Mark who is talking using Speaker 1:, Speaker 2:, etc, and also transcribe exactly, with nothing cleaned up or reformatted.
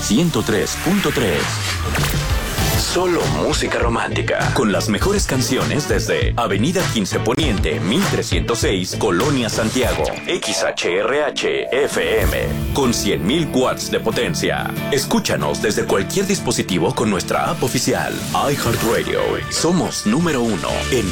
Speaker 1: ciento tres punto tres. Solo música romántica, con las mejores canciones desde Avenida quince Poniente, mil trescientos seis, Colonia Santiago. X H R H F M, con cien mil watts de potencia. Escúchanos desde cualquier dispositivo con nuestra app oficial, iHeartRadio. Somos número uno en